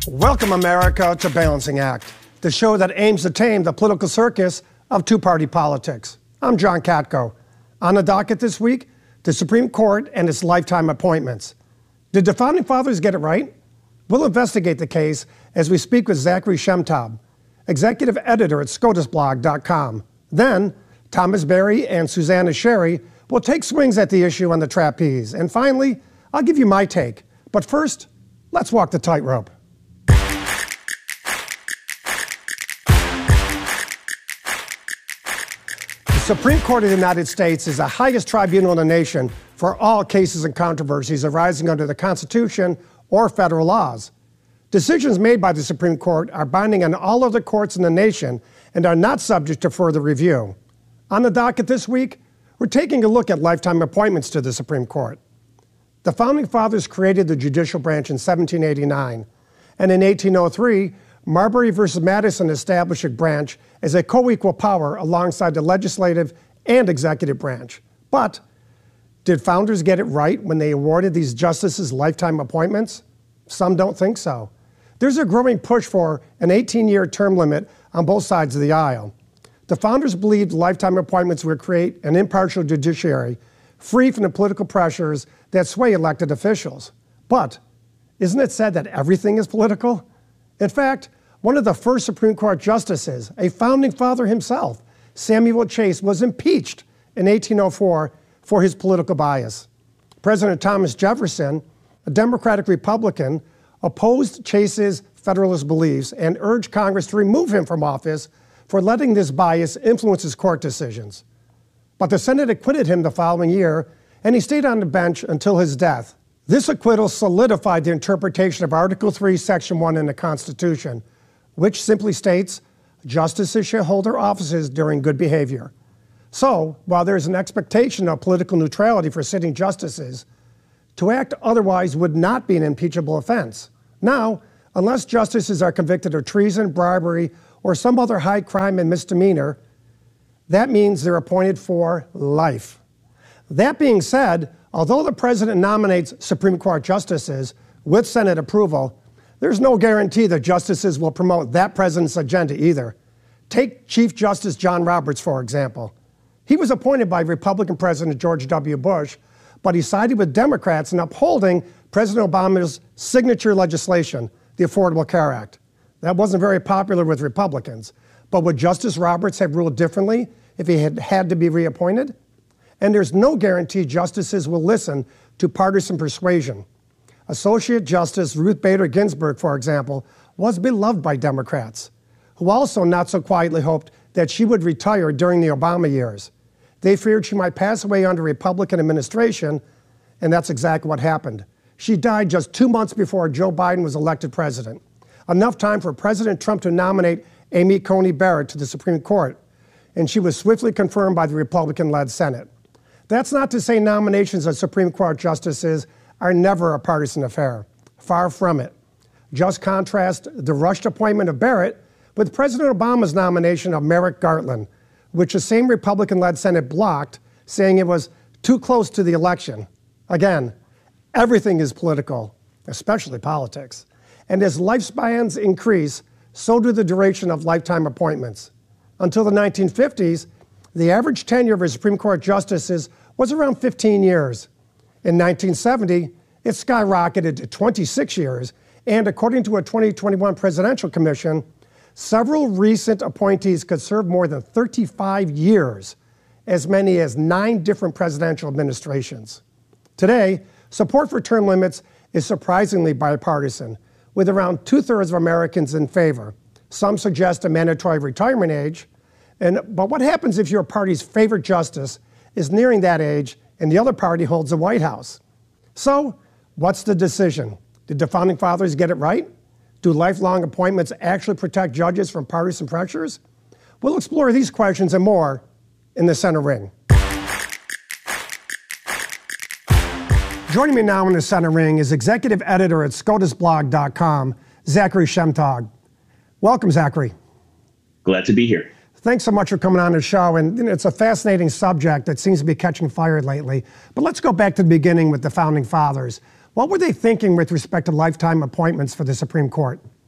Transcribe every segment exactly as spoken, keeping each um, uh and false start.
Welcome, America, to Balancing Act, the show that aims to tame the political circus of two-party politics. I'm John Katko. On the docket this week, the Supreme Court and its lifetime appointments. Did the Founding Fathers get it right? We'll investigate the case as we speak with Zachary Shemtab, executive editor at scotus blog dot com. Then, Thomas Berry and Susanna Sherry will take swings at the issue on the trapeze. And finally, I'll give you my take. But first, let's walk the tightrope. The Supreme Court of the United States is the highest tribunal in the nation for all cases and controversies arising under the Constitution or federal laws. Decisions made by the Supreme Court are binding on all other courts in the nation and are not subject to further review. On the docket this week, we're taking a look at lifetime appointments to the Supreme Court. The Founding Fathers created the judicial branch in seventeen eighty-nine, and in eighteen oh three, Marbury versus Madison established a branch as a co-equal power alongside the legislative and executive branch. But did founders get it right when they awarded these justices lifetime appointments? Some don't think so. There's a growing push for an eighteen-year term limit on both sides of the aisle. The founders believed lifetime appointments would create an impartial judiciary free from the political pressures that sway elected officials. But isn't it said that everything is political? In fact, one of the first Supreme Court justices, a founding father himself, Samuel Chase, was impeached in eighteen oh four for his political bias. President Thomas Jefferson, a Democratic Republican, opposed Chase's Federalist beliefs and urged Congress to remove him from office for letting this bias influence his court decisions. But the Senate acquitted him the following year, and he stayed on the bench until his death. This acquittal solidified the interpretation of Article three, Section one in the Constitution, which simply states, justices shall hold their offices during good behavior. So, while there is an expectation of political neutrality for sitting justices, to act otherwise would not be an impeachable offense. Now, unless justices are convicted of treason, bribery, or some other high crime and misdemeanor, that means they're appointed for life. That being said, although the president nominates Supreme Court justices with Senate approval, there's no guarantee that justices will promote that president's agenda either. Take Chief Justice John Roberts, for example. He was appointed by Republican President George W. Bush, but he sided with Democrats in upholding President Obama's signature legislation, the Affordable Care Act. That wasn't very popular with Republicans, but would Justice Roberts have ruled differently if he had had to be reappointed? And there's no guarantee justices will listen to partisan persuasion. Associate Justice Ruth Bader Ginsburg, for example, was beloved by Democrats, who also not so quietly hoped that she would retire during the Obama years. They feared she might pass away under Republican administration, and that's exactly what happened. She died just two months before Joe Biden was elected president, enough time for President Trump to nominate Amy Coney Barrett to the Supreme Court, and she was swiftly confirmed by the Republican-led Senate. That's not to say nominations of Supreme Court justices are never a partisan affair. Far from it. Just contrast the rushed appointment of Barrett with President Obama's nomination of Merrick Garland, which the same Republican-led Senate blocked, saying it was too close to the election. Again, everything is political, especially politics. And as lifespans increase, so do the duration of lifetime appointments. Until the nineteen fifties, the average tenure of a Supreme Court justices was around fifteen years. In nineteen seventy, it skyrocketed to twenty-six years, and according to a twenty twenty-one Presidential Commission, several recent appointees could serve more than thirty-five years, as many as nine different presidential administrations. Today, support for term limits is surprisingly bipartisan, with around two-thirds of Americans in favor. Some suggest a mandatory retirement age, and but what happens if your party's favorite justice is nearing that age and the other party holds the White House? So, what's the decision? Did the Founding Fathers get it right? Do lifelong appointments actually protect judges from partisan pressures? We'll explore these questions and more in the Center Ring. Joining me now in the Center Ring is executive editor at scotus blog dot com, Zachary Shemtab. Welcome, Zachary. Glad to be here. Thanks so much for coming on the show. And you know, it's a fascinating subject that seems to be catching fire lately. But let's go back to the beginning with the Founding Fathers. What were they thinking with respect to lifetime appointments for the Supreme Court?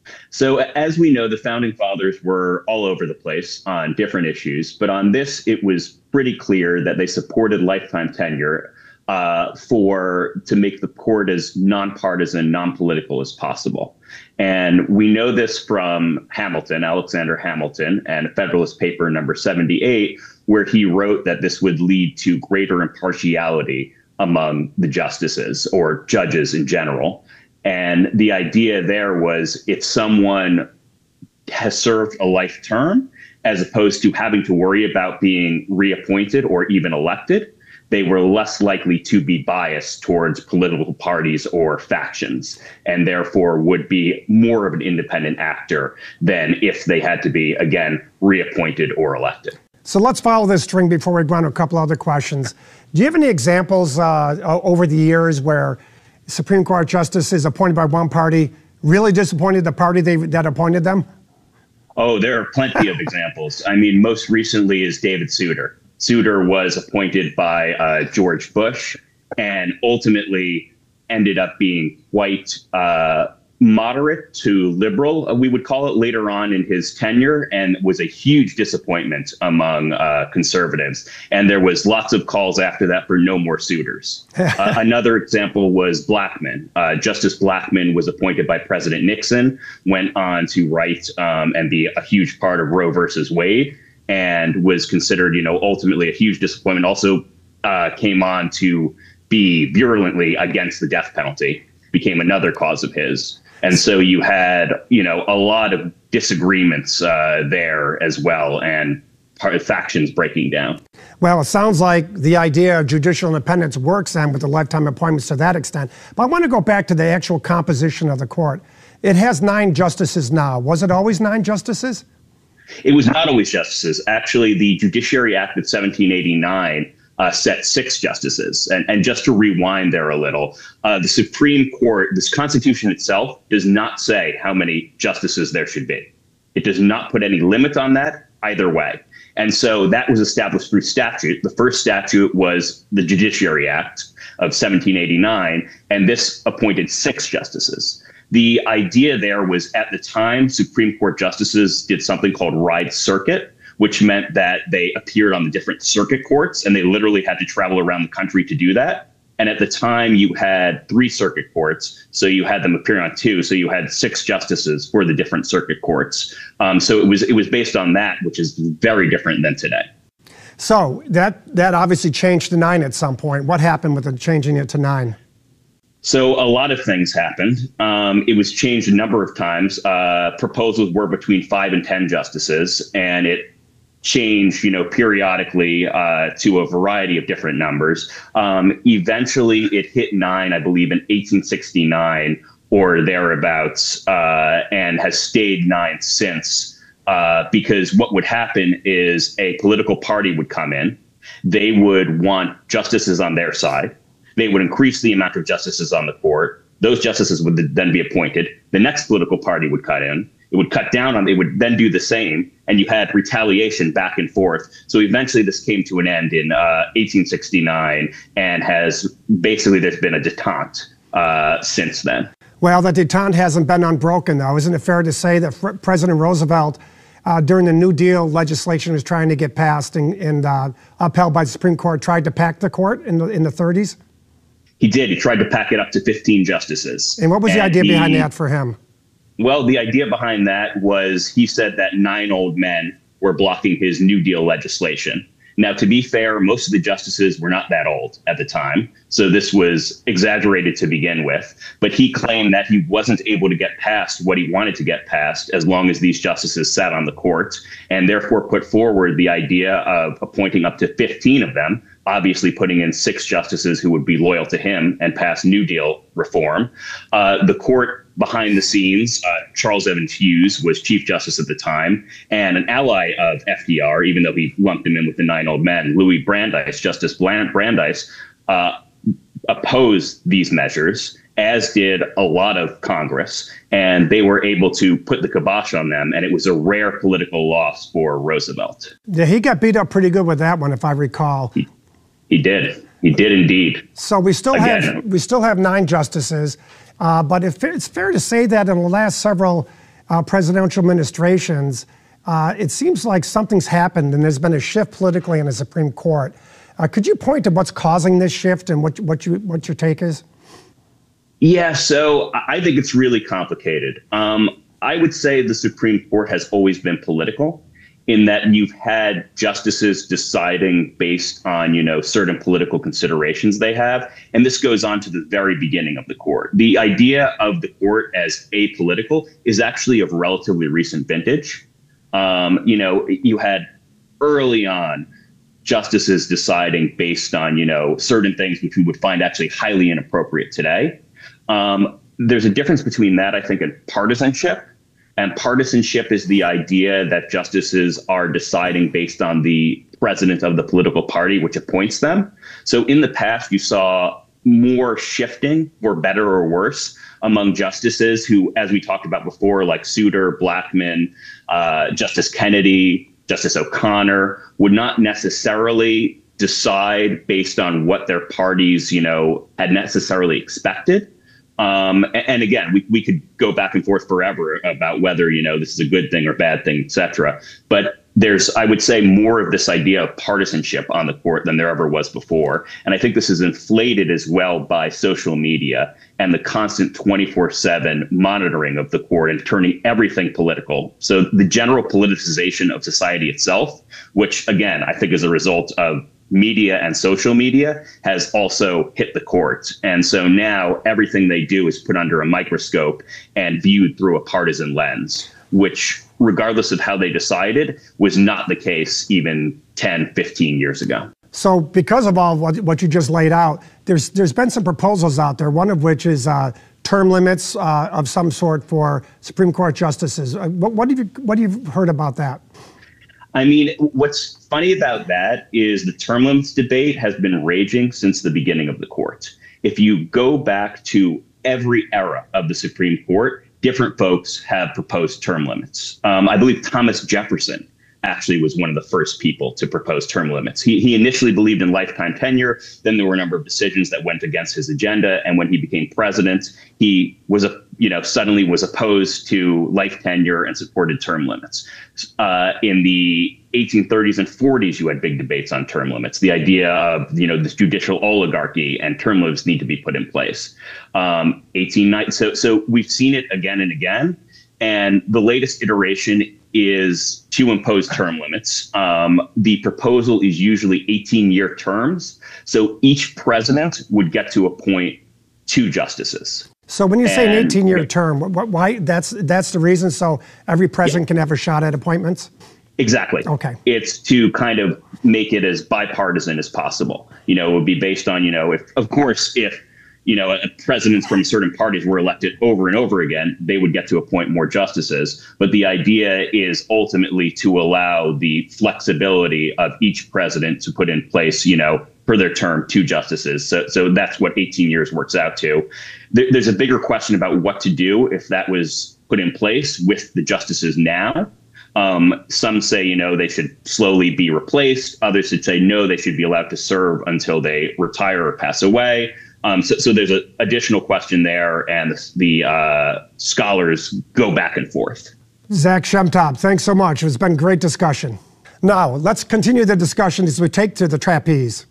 So, as we know, the founding fathers were all over the place on different issues, but on this, it was pretty clear that they supported lifetime tenure uh, for to make the court as nonpartisan, non-political as possible. And we know this from Hamilton, Alexander Hamilton, and Federalist Paper number seventy-eight, where he wrote that this would lead to greater impartiality among the justices or judges in general. And the idea there was if someone has served a life term, as opposed to having to worry about being reappointed or even elected, they were less likely to be biased towards political parties or factions, and therefore would be more of an independent actor than if they had to be, again, reappointed or elected. So let's follow this string before we go on to a couple other questions. Do you have any examples uh, over the years where Supreme Court justices appointed by one party really disappointed the party they, that appointed them? Oh, there are plenty of examples. I mean, most recently is David Souter. Souter was appointed by uh, George Bush and ultimately ended up being quite uh, moderate to liberal, uh, we would call it, later on in his tenure, and was a huge disappointment among uh, conservatives. And there was lots of calls after that for no more Souters. uh, another example was Blackmun. Uh, Justice Blackmun was appointed by President Nixon, went on to write um, and be a huge part of Roe versus Wade, and was considered, you know, ultimately a huge disappointment. Also uh, came on to be virulently against the death penalty, became another cause of his. And so you had, you know, a lot of disagreements uh, there as well, and part, factions breaking down. Well, it sounds like the idea of judicial independence works then with the lifetime appointments to that extent. But I want to go back to the actual composition of the court. It has nine justices now. Was it always nine justices? It was not always justices. Actually, the Judiciary Act of seventeen eighty-nine Uh, set six justices. And, and just to rewind there a little, uh, the Supreme Court, this Constitution itself does not say how many justices there should be. It does not put any limit on that either way. And so that was established through statute. The first statute was the Judiciary Act of seventeen eighty-nine, and this appointed six justices. The idea there was, at the time, Supreme Court justices did something called ride circuit, which meant that they appeared on the different circuit courts, and they literally had to travel around the country to do that. And at the time, you had three circuit courts, so you had them appear on two. So you had six justices for the different circuit courts. Um, so it was it was based on that, which is very different than today. So that that obviously changed to nine at some point. What happened with the changing it to nine? So a lot of things happened. Um, it was changed a number of times. Uh, proposals were between five and ten justices, and it changed, you know, periodically uh, to a variety of different numbers. Um, eventually, it hit nine, I believe, in eighteen sixty-nine or thereabouts, uh, and has stayed nine since. Uh, because what would happen is a political party would come in, they would want justices on their side. They would increase the amount of justices on the court. Those justices would then be appointed. The next political party would cut in. It would cut down on, it would then do the same, and you had retaliation back and forth. So eventually this came to an end in uh, eighteen sixty-nine, and has basically, there's been a detente uh, since then. Well, the detente hasn't been unbroken, though. Isn't it fair to say that Fr- President Roosevelt, uh, during the New Deal legislation was trying to get passed and, and uh, upheld by the Supreme Court, tried to pack the court in the, in the thirties? He did. He tried to pack it up to fifteen justices. And what was and the idea he, behind that for him? Well, the idea behind that was he said that nine old men were blocking his New Deal legislation. Now, to be fair, most of the justices were not that old at the time, so this was exaggerated to begin with. But he claimed that he wasn't able to get past what he wanted to get past as long as these justices sat on the court, and therefore put forward the idea of appointing up to fifteen of them, obviously putting in six justices who would be loyal to him and pass New Deal reform. Uh, the court behind the scenes, uh, Charles Evans Hughes was Chief Justice at the time, and an ally of F D R, even though he lumped him in with the nine old men, Louis Brandeis, Justice Brandeis, uh, opposed these measures, as did a lot of Congress, and they were able to put the kibosh on them, and it was a rare political loss for Roosevelt. Yeah, he got beat up pretty good with that one, if I recall. He, he did. He did indeed. So we still Again, have we still have nine justices, uh, but if it's fair to say that in the last several uh, presidential administrations, uh, it seems like something's happened and there's been a shift politically in the Supreme Court. Uh, could you point to what's causing this shift and what, what, you, what your take is? Yeah, so I think it's really complicated. Um, I would say the Supreme Court has always been political, in that you've had justices deciding based on, you know, certain political considerations they have. And this goes on to the very beginning of the court. The idea of the court as apolitical is actually of relatively recent vintage. Um, you know, you had early on justices deciding based on, you know, certain things which we would find actually highly inappropriate today. Um, there's a difference between that, I think, and partisanship. And partisanship is the idea that justices are deciding based on the president of the political party, which appoints them. So in the past, you saw more shifting, for better or worse, among justices who, as we talked about before, like Souter, Blackmun, uh, Justice Kennedy, Justice O'Connor, would not necessarily decide based on what their parties, you know, had necessarily expected. Um, and, and again, we, we could go back and forth forever about whether, you know, this is a good thing or bad thing, et cetera. But there's, I would say, more of this idea of partisanship on the court than there ever was before. And I think this is inflated as well by social media and the constant twenty-four seven monitoring of the court and turning everything political. So the general politicization of society itself, which, again, I think is a result of media and social media, has also hit the courts. And so now everything they do is put under a microscope and viewed through a partisan lens, which, regardless of how they decided, was not the case even ten, fifteen years ago. So because of all what, what you just laid out, there's, there's been some proposals out there, one of which is uh, term limits uh, of some sort for Supreme Court justices. Uh, what, what, have you, what have you heard about that? I mean, what's funny about that is the term limits debate has been raging since the beginning of the court. If you go back to every era of the Supreme Court, different folks have proposed term limits. Um, I believe Thomas Jefferson actually was one of the first people to propose term limits. He, he initially believed in lifetime tenure. Then there were a number of decisions that went against his agenda. And when he became president, he was a you know, suddenly was opposed to life tenure and supported term limits. Uh, in the eighteen thirties and forties, you had big debates on term limits. The idea of, you know, this judicial oligarchy and term limits need to be put in place. Um, eighteen ninety, so, so we've seen it again and again. And the latest iteration is to impose term limits. Um, the proposal is usually eighteen year terms. So each president would get to appoint two justices. So when you say an eighteen year term, why that's that's the reason? So every president yeah. can have a shot at appointments? Exactly. Okay. It's to kind of make it as bipartisan as possible. You know, it would be based on, you know, if, of course, if, you know, presidents from certain parties were elected over and over again, they would get to appoint more justices. But the idea is ultimately to allow the flexibility of each president to put in place, you know, for their term, two justices. So, so that's what eighteen years works out to. There, there's a bigger question about what to do if that was put in place with the justices now. Um, some say, you know, they should slowly be replaced. Others should say, no, they should be allowed to serve until they retire or pass away. Um, so, so there's an additional question there, and the, the uh, scholars go back and forth. Zach Shemtop, thanks so much. It's been a great discussion. Now, let's continue the discussion as we take to the trapeze.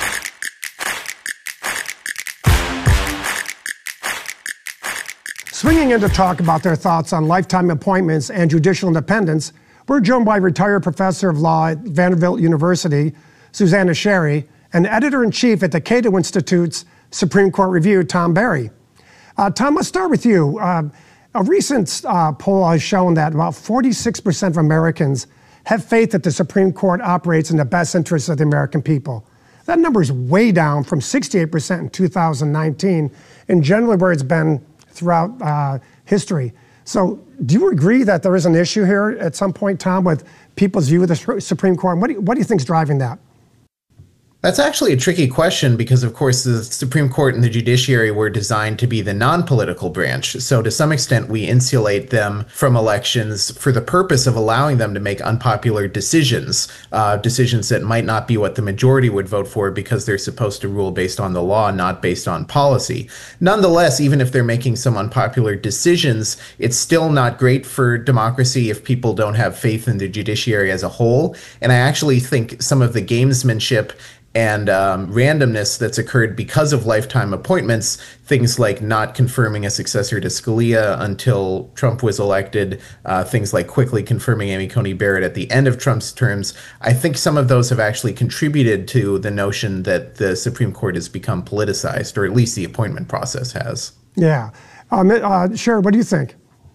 Swinging in to talk about their thoughts on lifetime appointments and judicial independence, we're joined by retired professor of law at Vanderbilt University, Susanna Sherry, and editor-in-chief at the Cato Institute's Supreme Court Review, Tom Barry. Uh, Tom, let's start with you. Uh, a recent uh, poll has shown that about forty-six percent of Americans have faith that the Supreme Court operates in the best interests of the American people. That number is way down from sixty-eight percent in two thousand nineteen, and generally where it's been throughout uh, history. So do you agree that there is an issue here at some point, Tom, with people's view of the Supreme Court? What do you, what do you think is driving that? That's actually a tricky question because, of course, the Supreme Court and the judiciary were designed to be the non-political branch. So to some extent, we insulate them from elections for the purpose of allowing them to make unpopular decisions, uh, decisions that might not be what the majority would vote for because they're supposed to rule based on the law, not based on policy. Nonetheless, even if they're making some unpopular decisions, it's still not great for democracy if people don't have faith in the judiciary as a whole. And I actually think some of the gamesmanship and um, randomness that's occurred because of lifetime appointments, things like not confirming a successor to Scalia until Trump was elected, uh, things like quickly confirming Amy Coney Barrett at the end of Trump's terms, I think some of those have actually contributed to the notion that the Supreme Court has become politicized, or at least the appointment process has. Yeah. Um, uh, Sherry, what do you think?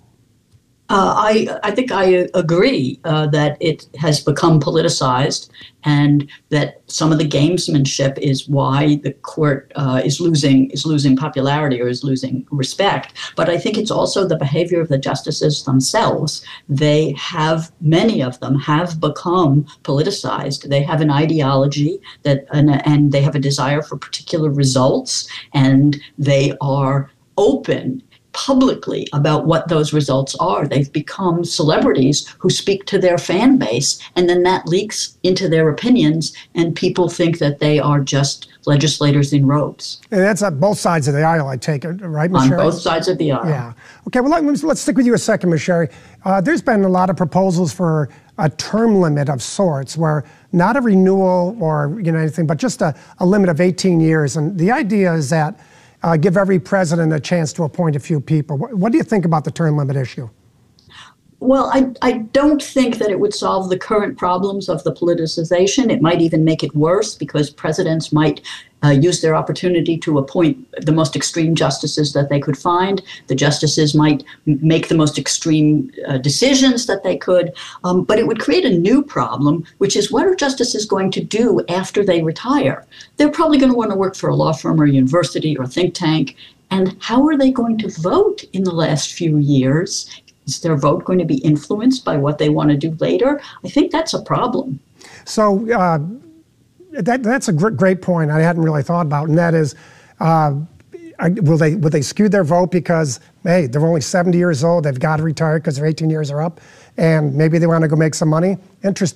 Uh, I, I think I agree uh, that it has become politicized and that some of the gamesmanship is why the court uh, is losing is losing popularity or is losing respect. But I think it's also the behavior of the justices themselves. They have, many of them have become politicized. They have an ideology that and, and they have a desire for particular results, and they are open publicly about what those results are. They've become celebrities who speak to their fan base, and then that leaks into their opinions, and people think that they are just legislators in robes. And that's on both sides of the aisle, I take it, right, Miz On Sherry? both sides of the aisle. Yeah. Okay, well, let, let's stick with you a second, Miz Sherry. Uh, there's been a lot of proposals for a term limit of sorts, where not a renewal or you know anything, but just a, a limit of eighteen years. And the idea is that Uh, give every president a chance to appoint a few people. What, what do you think about the term limit issue? Well, I, I don't think that it would solve the current problems of the politicization. It might even make it worse because presidents might uh, use their opportunity to appoint the most extreme justices that they could find. The justices might make the most extreme uh, decisions that they could. Um, but it would create a new problem, which is what are justices going to do after they retire? They're probably going to want to work for a law firm or a university or a think tank. And how are they going to vote in the last few years? Is their vote going to be influenced by what they want to do later? I think that's a problem. So uh, that, that's a gr- great point I hadn't really thought about, and that is, uh, will they will they skew their vote because, hey, they're only seventy years old, they've got to retire because their eighteen years are up, and maybe they want to go make some money? Interesting.